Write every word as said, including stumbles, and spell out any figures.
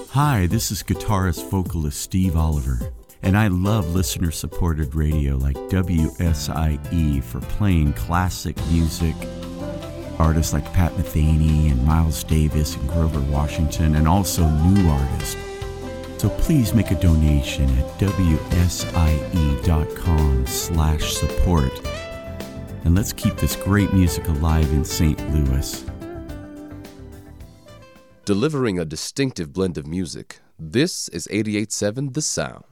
Hi, this is guitarist vocalist Steve Oliver, and I love listener-supported radio like W S I E for playing classic music. Artists like Pat Metheny and Miles Davis and Grover Washington, and also new artists. So please make a donation at W S I E dot com slash support. And let's keep this great music alive in Saint Louis. Delivering a distinctive blend of music, this is eighty-eight point seven The Sound.